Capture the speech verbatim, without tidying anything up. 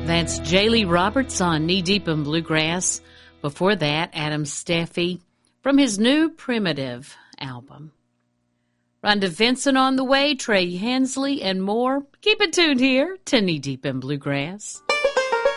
That's Jaylee Roberts on Knee Deep in Bluegrass. Before that, Adam Steffi from his new Primitive album. Rhonda Vincent on the way, Trey Hensley, and more. Keep it tuned here to Knee Deep in Bluegrass.